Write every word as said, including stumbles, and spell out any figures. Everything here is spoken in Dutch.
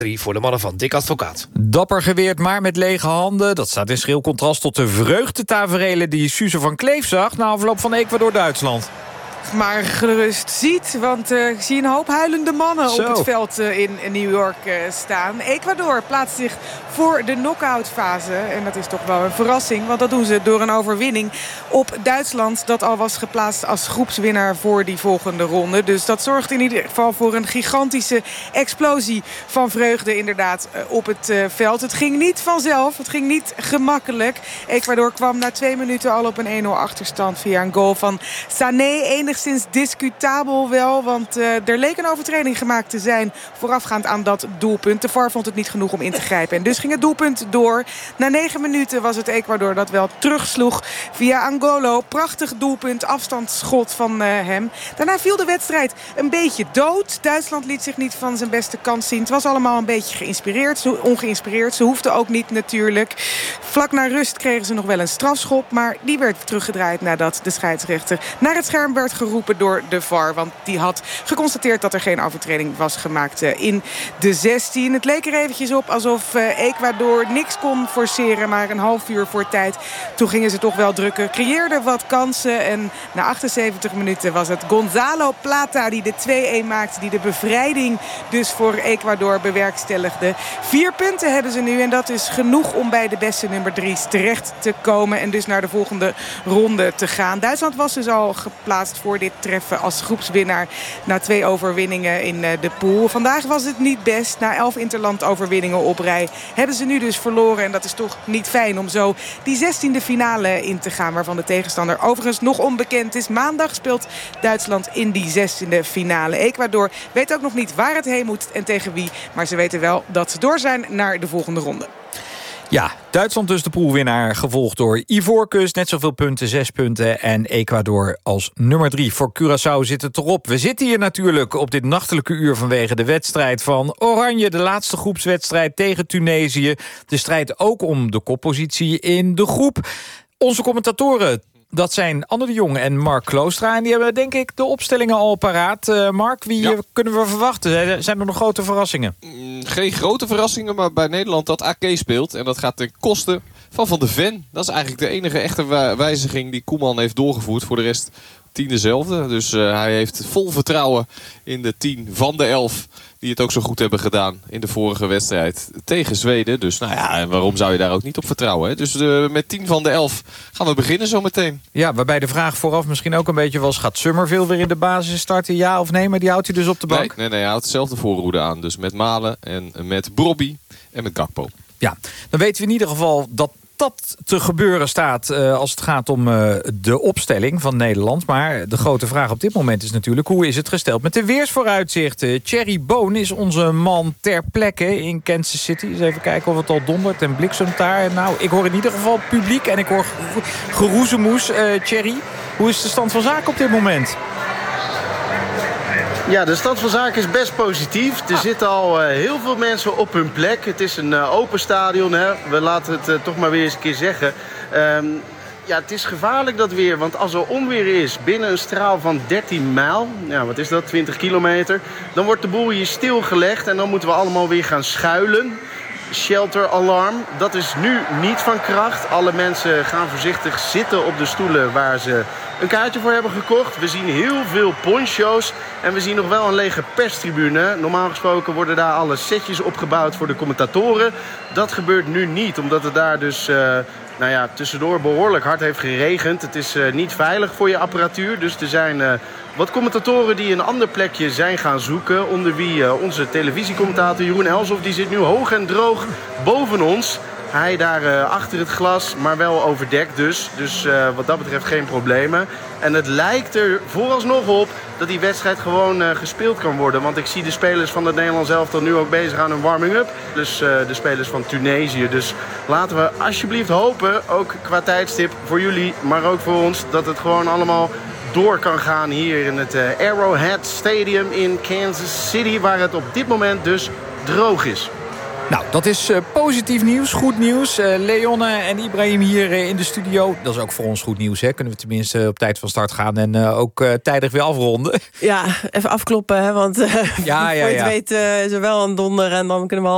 drie voor de mannen van Dick Advocaat. Dapper geweerd, maar met lege handen. Dat staat in schril contrast tot de vreugdetaferelen die Suze van Kleef zag na afloop van Ecuador-Duitsland. Maar gerust ziet, want uh, ik zie een hoop huilende mannen Zo. op het veld uh, in New York uh, staan. Ecuador plaatst zich voor de knock-out fase. En dat is toch wel een verrassing, want dat doen ze door een overwinning op Duitsland. Dat al was geplaatst als groepswinnaar voor die volgende ronde. Dus dat zorgt in ieder geval voor een gigantische explosie van vreugde inderdaad uh, op het uh, veld. Het ging niet vanzelf, het ging niet gemakkelijk. Ecuador kwam na twee minuten al op een één nul achterstand via een goal van Sané. Enigszins discutabel wel, want uh, er leek een overtreding gemaakt te zijn voorafgaand aan dat doelpunt. De V A R vond het niet genoeg om in te grijpen. En dus ging het doelpunt door. Na negen minuten was het Ecuador dat wel terugsloeg via Angolo. Prachtig doelpunt, afstandsschot van uh, hem. Daarna viel de wedstrijd een beetje dood. Duitsland liet zich niet van zijn beste kant zien. Het was allemaal een beetje geïnspireerd, ongeïnspireerd. Ze hoefden ook niet natuurlijk. Vlak na rust kregen ze nog wel een strafschop, maar die werd teruggedraaid nadat de scheidsrechter naar het scherm werd geroepen door de V A R. Want die had geconstateerd dat er geen overtreding was gemaakt in de zestien. Het leek er eventjes op alsof Ecuador niks kon forceren. Maar een half uur voor tijd. Toen gingen ze toch wel drukken. Creëerden wat kansen. En na achtenzeventig minuten was het Gonzalo Plata die de twee-een maakte. Die de bevrijding dus voor Ecuador bewerkstelligde. Vier punten hebben ze nu. En dat is genoeg om bij de beste nummer drie's terecht te komen. En dus naar de volgende ronde te gaan. Duitsland was dus al geplaatst voor dit treffen als groepswinnaar na twee overwinningen in de pool. Vandaag was het niet best. Na elf interland overwinningen op rij hebben ze nu dus verloren. En dat is toch niet fijn om zo die zestiende finale in te gaan, waarvan de tegenstander overigens nog onbekend is. Maandag speelt Duitsland in die zestiende finale. Ecuador weet ook nog niet waar het heen moet en tegen wie. Maar ze weten wel dat ze door zijn naar de volgende ronde. Ja, Duitsland dus de poolwinnaar, gevolgd door Ivoorkust. Net zoveel punten, zes punten. En Ecuador als nummer drie. Voor Curaçao zit het erop. We zitten hier natuurlijk op dit nachtelijke uur vanwege de wedstrijd van Oranje. De laatste groepswedstrijd tegen Tunesië. De strijd ook om de koppositie in de groep. Onze commentatoren, dat zijn Anne de Jong en Mark Kloostra. En die hebben denk ik de opstellingen al paraat. Uh, Mark, wie ja. kunnen we verwachten? Zijn er nog grote verrassingen? Geen grote verrassingen, maar bij Nederland dat A K speelt. En dat gaat ten koste van Van de Ven. Dat is eigenlijk de enige echte wijziging die Koeman heeft doorgevoerd. Voor de rest tien dezelfde. Dus uh, hij heeft vol vertrouwen in de tien van de elf die het ook zo goed hebben gedaan in de vorige wedstrijd tegen Zweden. Dus nou ja, waarom zou je daar ook niet op vertrouwen? Hè? Dus uh, met tien van de elf gaan we beginnen zometeen. Ja, waarbij de vraag vooraf misschien ook een beetje was, gaat Summerville weer in de basis starten? Ja of nee? Maar die houdt hij dus op de bank? Nee, nee, nee, hij houdt dezelfde voorroede aan. Dus met Malen en met Brobby en met Gakpo. Ja, dan weten we in ieder geval dat dat te gebeuren staat uh, als het gaat om uh, de opstelling van Nederland. Maar de grote vraag op dit moment is natuurlijk, hoe is het gesteld met de weersvooruitzichten? Thierry Boon is onze man ter plekke in Kansas City. Eens even kijken of het al dondert en bliksemt daar. Nou, ik hoor in ieder geval publiek en ik hoor geroezemoes. Uh, Thierry, hoe is de stand van zaken op dit moment? Ja, de stand van zaken is best positief. Er zitten al uh, heel veel mensen op hun plek. Het is een uh, open stadion, hè. We laten het uh, toch maar weer eens een keer zeggen. Um, ja, het is gevaarlijk dat weer, want als er onweer is binnen een straal van dertien mijl... ja, wat is dat, twintig kilometer... dan wordt de boel hier stilgelegd en dan moeten we allemaal weer gaan schuilen. Shelter alarm, dat is nu niet van kracht. Alle mensen gaan voorzichtig zitten op de stoelen waar ze een kaartje voor hebben gekocht. We zien heel veel poncho's en we zien nog wel een lege perstribune. Normaal gesproken worden daar alle setjes opgebouwd voor de commentatoren. Dat gebeurt nu niet, omdat het daar dus uh, nou ja, tussendoor behoorlijk hard heeft geregend. Het is uh, niet veilig voor je apparatuur, dus er zijn Uh, wat commentatoren die een ander plekje zijn gaan zoeken. Onder wie uh, onze televisiecommentator Jeroen Elshoff. Die zit nu hoog en droog boven ons. Hij daar uh, achter het glas, maar wel overdekt dus. Dus uh, wat dat betreft geen problemen. En het lijkt er vooralsnog op dat die wedstrijd gewoon uh, gespeeld kan worden. Want ik zie de spelers van het Nederlands elftal nu ook bezig aan een warming-up. Dus uh, de spelers van Tunesië. Dus laten we alsjeblieft hopen, ook qua tijdstip voor jullie, maar ook voor ons, dat het gewoon allemaal door kan gaan hier in het uh, Arrowhead Stadium in Kansas City, waar het op dit moment dus droog is. Nou, dat is uh, positief nieuws, goed nieuws. Uh, Leonne en Ibrahim hier uh, in de studio. Dat is ook voor ons goed nieuws, hè? Kunnen we tenminste uh, op tijd van start gaan en uh, ook uh, tijdig weer afronden. Ja, even afkloppen, hè? Want uh, ja, ja, voor je ja. het weet uh, is er wel een donder en dan kunnen we